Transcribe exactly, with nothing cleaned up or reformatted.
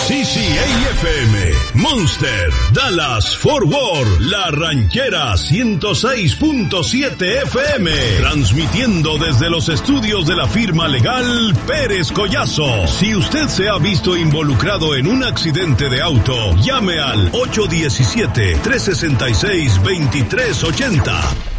C C A F M, Monster, Dallas, Fort Worth, La Ranchera ciento seis punto siete F M, transmitiendo desde los estudios de la firma legal Pérez Collazo. Si usted se ha visto involucrado en un accidente de auto, llame al ocho uno siete, tres seis seis, dos tres ocho cero.